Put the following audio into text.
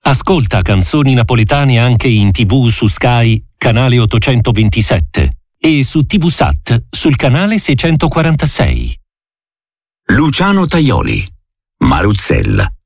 Ascolta canzoni napoletane anche in TV su Sky, canale 827 e su TVSAT sul canale 646. Luciano Tajoli, Maruzzella.